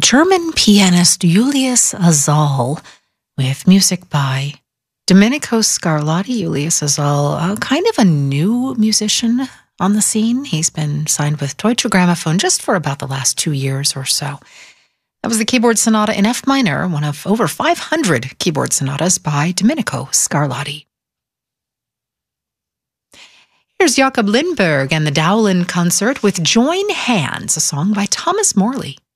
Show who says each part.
Speaker 1: German pianist Julius Azal with music by Domenico Scarlatti. Julius Azal, kind of a new musician on the scene. He's been signed with Deutsche Grammophon just for about the last 2 years or so. That was the keyboard sonata in F minor, one of over 500 keyboard sonatas by Domenico Scarlatti. Here's Jakob Lindberg and the Dowland Concert with Join Hands, a song by Thomas Morley.